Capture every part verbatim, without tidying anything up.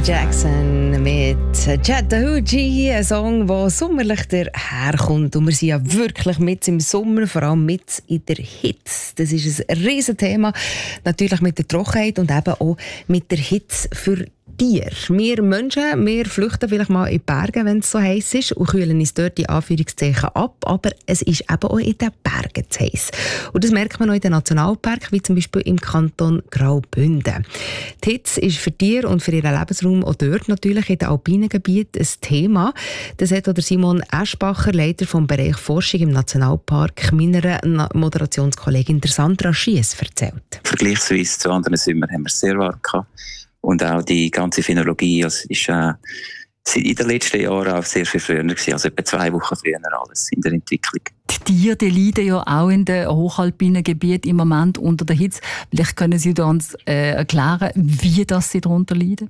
Jackson mit Chattahoochee, ein Song, der sommerlich daherkommt. Und wir sind ja wirklich mit im Sommer, vor allem mit in der Hitze. Das ist ein Riesenthema. Natürlich mit der Trockenheit und eben auch mit der Hitze für Tiere. Wir Menschen, wir flüchten vielleicht mal in die Berge, wenn es so heiß ist, und kühlen uns dort die Anführungszeichen ab. Aber es ist eben auch in den Bergen zu heiß. Und das merkt man auch in den Nationalparken, wie zum Beispiel im Kanton Graubünden. Die Hitze ist für Tiere und für ihren Lebensraum auch dort natürlich in den alpinen Gebieten ein Thema. Das hat auch Simon Eschbacher, Leiter vom Bereich Forschung im Nationalpark, meiner Moderationskollegin Sandra Schiess erzählt. Vergleichsweise zu anderen Sommern haben wir es sehr warm gehabt. Und auch die ganze Phänologie also ist äh, in den letzten Jahren auch sehr viel früher gewesen, also etwa zwei Wochen früher alles in der Entwicklung. Die Tiere die leiden ja auch in den hochalpinen Gebieten im Moment unter der Hitze. Vielleicht können Sie uns äh, erklären, wie das sie darunter leiden?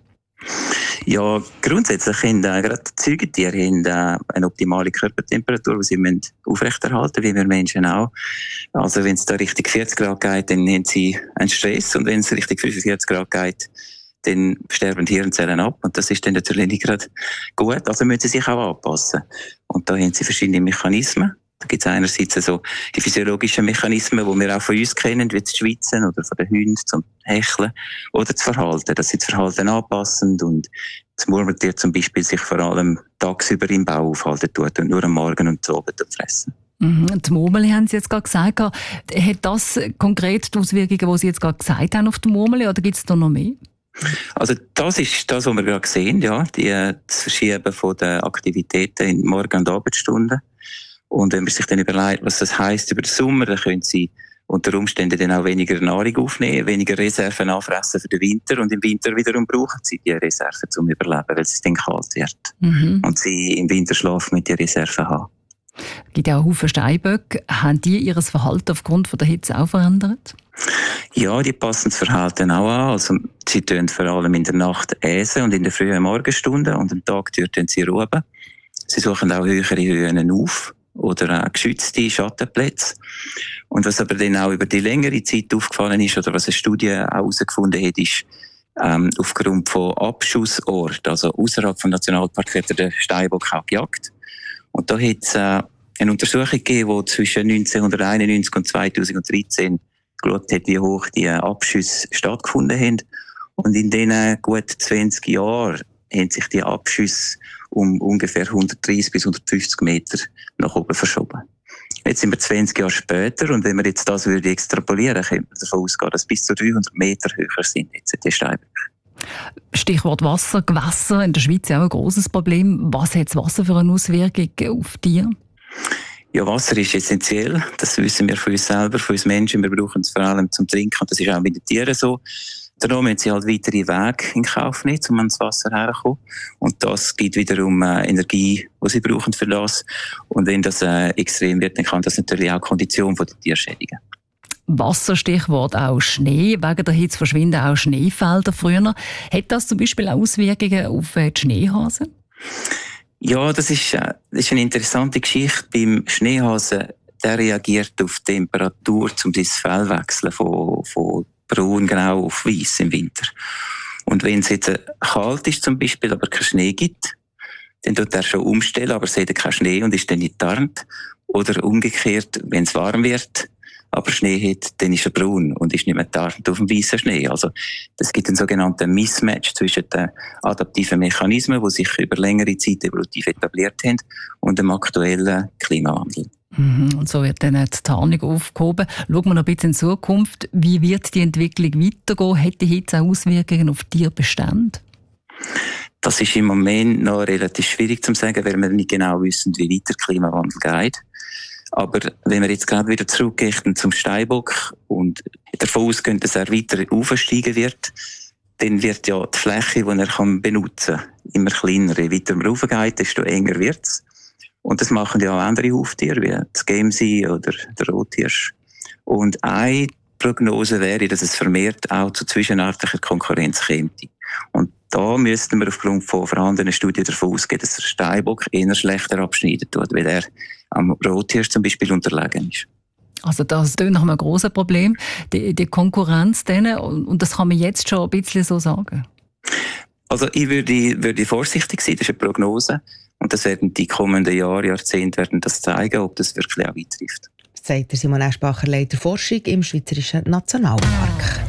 Ja, grundsätzlich haben äh, gerade die Säugetiere haben, äh, eine optimale Körpertemperatur, die sie müssen aufrechterhalten, wie wir Menschen auch. Also wenn es da Richtung vierzig Grad geht, dann haben sie einen Stress, und wenn es Richtung fünfundvierzig Grad geht, dann sterben die Hirnzellen ab, und das ist dann natürlich nicht gerade gut. Also müssen sie sich auch anpassen. Und da haben sie verschiedene Mechanismen. Da gibt es einerseits so die physiologischen Mechanismen, die wir auch von uns kennen, wie das Schwitzen oder von den Hunden zum Hecheln oder das Verhalten. Das sind das Verhalten anpassend, und das Murmeltier zum Beispiel sich vor allem tagsüber im Bau aufhalten tut und nur am Morgen und am Abend fressen. Mhm. Die Murmel haben Sie jetzt gerade gesagt. Hat das konkret die Auswirkungen, die Sie jetzt gerade gesagt haben, auf die Murmel, oder gibt es da noch mehr? Also das ist das, was wir gerade sehen, ja, die, das Verschieben von den Aktivitäten in Morgen- und Abendstunden. Und wenn man sich dann überlegt, was das heisst über den Sommer, dann können sie unter Umständen dann auch weniger Nahrung aufnehmen, weniger Reserven anfressen für den Winter, und im Winter wiederum brauchen sie die Reserven zum Überleben, weil es dann kalt wird. Mhm. Und sie im Winterschlaf mit den Reserven haben. Es gibt ja auch Haufen Steinböcke. Haben die ihr Verhalten aufgrund von der Hitze auch verändert? Ja, die passen das Verhalten auch an. Also, sie tun vor allem in der Nacht äsen und in der frühen Morgenstunden, und am Tag tun sie ruhen. Sie suchen auch höhere Höhen auf oder auch geschützte Schattenplätze. Und was aber dann auch über die längere Zeit aufgefallen ist, oder was eine Studie auch herausgefunden hat, ist, ähm, aufgrund von Abschussorten, also außerhalb vom Nationalpark, wird der Steinbock auch gejagt. Und da hat es äh, eine Untersuchung gegeben, die zwischen neunzehnhunderteinundneunzig und zweitausenddreizehn geschaut hat, wie hoch die Abschüsse stattgefunden haben. Und in diesen gut zwanzig Jahren haben sich die Abschüsse um ungefähr hundertdreißig bis hundertfünfzig Meter nach oben verschoben. Jetzt sind wir zwanzig Jahre später, und wenn wir jetzt das würde extrapolieren, könnte man davon ausgehen, dass bis zu dreihundert Meter höher sind jetzt die Steinböcke. Stichwort Wasser, Gewässer, in der Schweiz auch ein grosses Problem. Was hat das Wasser für eine Auswirkung auf Tiere? Ja, Wasser ist essentiell. Das wissen wir von uns selber, von uns Menschen. Wir brauchen es vor allem zum Trinken. Und das ist auch mit den Tieren so. Darum müssen sie halt weitere Wege in Kauf nehmen, um ans Wasser herzukommen. Und das gibt wiederum äh, Energie, die sie brauchen für das. Und wenn das äh, extrem wird, dann kann das natürlich auch die Kondition der Tiere schädigen. Wasserstichwort auch Schnee. Wegen der Hitze verschwinden auch Schneefelder früher. Hat das zum Beispiel auch Auswirkungen auf die Schneehasen? Ja, das ist, äh, das ist eine interessante Geschichte. Beim Schneehasen, der reagiert auf die Temperatur, um sein Fell wechseln von, von braun, grau auf weiß im Winter. Und wenn es jetzt kalt ist zum Beispiel, aber kein Schnee gibt, dann tut er schon umstellen, aber es hat keinen Schnee und ist dann nicht tarnt. Oder umgekehrt, wenn es warm wird, aber Schnee hat, dann ist er braun und ist nicht mehr tarnt auf dem weißen Schnee. Also, es gibt einen sogenannten Mismatch zwischen den adaptiven Mechanismen, die sich über längere Zeit evolutiv etabliert haben, und dem aktuellen Klimawandel. Mhm, und so wird dann die Tarnung aufgehoben. Schauen wir noch ein bisschen in die Zukunft. Wie wird die Entwicklung weitergehen? Hat die Hitze auch Auswirkungen auf Tierbestände? Das ist im Moment noch relativ schwierig zu sagen, weil wir nicht genau wissen, wie weit der Klimawandel geht. Aber wenn wir jetzt gerade wieder zurückgehen zum Steinbock und davon ausgehen, dass er weiter aufsteigen wird, dann wird ja die Fläche, die er kann benutzen kann, immer kleiner. Je weiter man raufgeht, desto enger wird es. Und das machen ja auch andere Huftiere, wie das Gamsee oder der Rothirsch. Und eine Prognose wäre, dass es vermehrt auch zu zwischenartiger Konkurrenz käme. Und da müssten wir aufgrund von vorhandenen Studien davon ausgehen, dass der Steinbock eher schlechter abschneiden tut, weil er am Rothirsch zum Beispiel unterlegen ist. Also das ist nach einem grossen Problem, die, die Konkurrenz denen, und das kann man jetzt schon ein bisschen so sagen? Also ich würde, würde vorsichtig sein, das ist eine Prognose. Und das werden die kommenden Jahre, Jahrzehnte werden das zeigen, ob das wirklich auch eintrifft. Sagt Simon Eschbacher, Leiter Forschung im Schweizerischen Nationalpark.